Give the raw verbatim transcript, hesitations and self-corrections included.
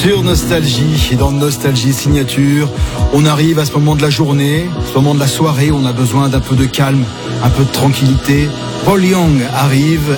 Sur Nostalgie et dans Nostalgie Signature, on arrive à ce moment de la journée, ce moment de la soirée, on a besoin d'un peu de calme, un peu de tranquillité. Paul Young arrive